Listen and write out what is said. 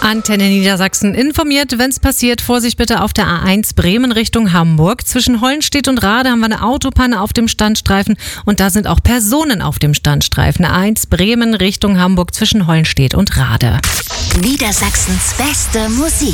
Antenne Niedersachsen informiert, wenn es passiert. Vorsicht bitte auf der A1 Bremen Richtung Hamburg. Zwischen Hollenstedt und Rade haben wir eine Autopanne auf dem Standstreifen und da sind auch Personen auf dem Standstreifen. A1 Bremen Richtung Hamburg zwischen Hollenstedt und Rade. Niedersachsens beste Musik.